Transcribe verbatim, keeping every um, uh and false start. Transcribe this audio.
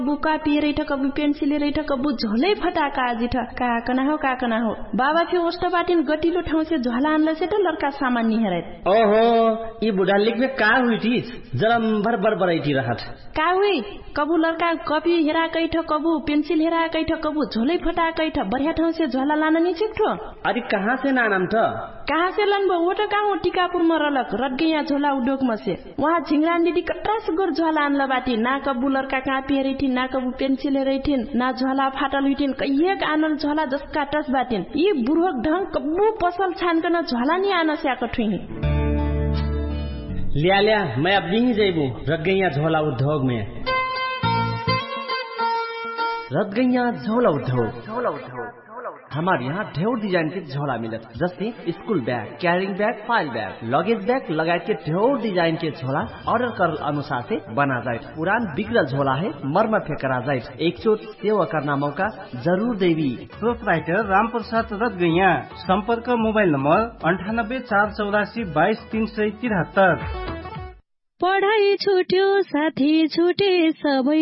बुका पिए कबु पेन्सिल रही कबु झोलै फटाका आजिठ का कना हो का कना हो बाबा फिर ओस्ट बाटिन गटिलो ठाउँ से झोला आनले से त लड़का सामान नि हेरै ओहो ई बुढ़ा लिख में का हुई थी जरम भर भर बरैठी रहत का हुई कबु लड़का कॉपी हेरा कैठ कबु पेन्सिल हेरा कैठ कबु झोलै फटा कैठ बढ़िया ठाउँ से झोला लान नि छिक्ठो अरे कहाँ से नानम त कहाँ से लनबो वो त कहाँ टिकापुर में रलक रटगैया झोला उद्योग में से वहाँ झिंगरान दीदी कट्रास गोर झोला आनला बाटी ना कबु लड़का कापी हेरैठी ना कबु पेन्सिल हेरैठिन ना झोला फाटल हुइठिन कहिएक आनल झोला जसका टस बाटिन यी बुढ़क ढंग कबु पसल छानकन झोला नि आन स्याक ठुइनी लिया लिया मैं अब नहीं जाइबू रटगैया झोला उद्योग में रटगैया झोला उद्योग झोला उद्योग हमारे यहाँ ढेर डिजाइन के झोला मिलत जैसे school bag carrying bag file bag luggage bag लगायत के ढेर डिजाइन के झोला ऑर्डर कर अनुसार से बना जाए पुरान बिगड़ल झोला है मरम्मत करा जाए एक चोट सेवा करना मौका जरूर देवी प्रोपराइटर राम प्रसाद रटगैया संपर्क मोबाइल नंबर अंठानब्बे चार चौरासी बाईस तीन सय तिहत्तर पढ़ाई छुट्यो साथी छुटे सबै